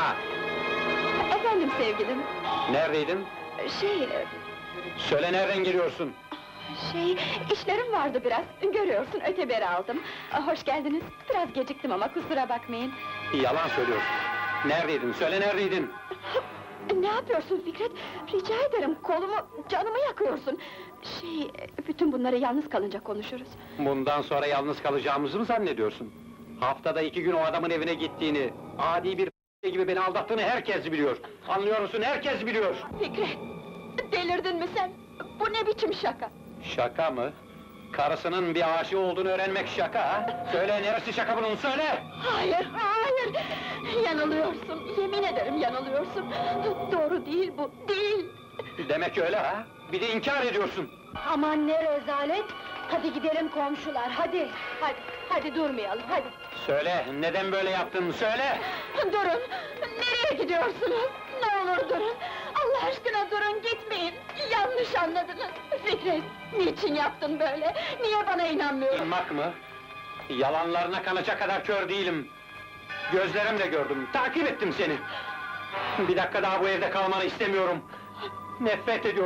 Bağırma! Efendim sevgilim, Neredeydin? şey, Söyle, nereden geliyorsun? işlerim vardı biraz, görüyorsun öteberi aldım. Hoş geldiniz, biraz geciktim ama kusura bakmayın. Yalan söylüyorsun. Neredeydin? Söyle, neredeydin? Ne yapıyorsun Fikret? Rica ederim, kolumu, canımı yakıyorsun. Bütün bunları yalnız kalınca konuşuruz. Bundan sonra yalnız kalacağımızı mı zannediyorsun? Haftada 2 gün o adamın evine gittiğini, adi bir gibi beni aldattığını herkes biliyor. Anlıyor musun? Herkes biliyor! Fikret, delirdin mi sen? Bu ne biçim şaka? Şaka mı? Karısının bir aşığı olduğunu öğrenmek şaka ha? Söyle, neresi şaka bunun, söyle! Hayır, hayır! Yanılıyorsun, yemin ederim yanılıyorsun. Doğru değil bu, değil! Demek öyle ha? Bir de inkar ediyorsun! Aman ne rezalet! Hadi gidelim komşular, hadi! Hadi durmayalım, hadi! Söyle, neden böyle yaptın, söyle! Durun! Nereye gidiyorsunuz? Ne olur durun! Allah aşkına durun, gitmeyin! Yanlış anladınız! Fikret, niçin yaptın böyle? Niye bana inanmıyorsun? İnanmak mı? Yalanlarına kanacak kadar kör değilim! Gözlerimle gördüm, takip ettim seni! Bir dakika daha bu evde kalmanı istemiyorum! Nefret ediyorum!